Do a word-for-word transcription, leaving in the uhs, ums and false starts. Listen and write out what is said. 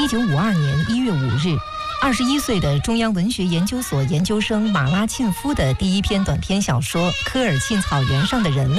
一九五二年一月五日，二十一岁的中央文学研究所研究生马拉沁夫的第一篇短篇小说《科尔沁草原上的人类》